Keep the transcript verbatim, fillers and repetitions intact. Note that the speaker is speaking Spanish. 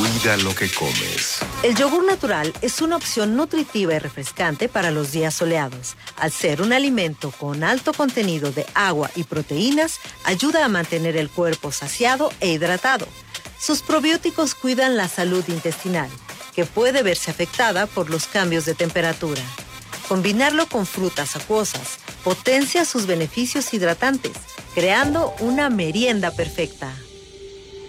Cuida lo que comes. El yogur natural es una opción nutritiva y refrescante para los días soleados. Al ser un alimento con alto contenido de agua y proteínas, ayuda a mantener el cuerpo saciado e hidratado. Sus probióticos cuidan la salud intestinal, que puede verse afectada por los cambios de temperatura. Combinarlo con frutas acuosas potencia sus beneficios hidratantes, creando una merienda perfecta.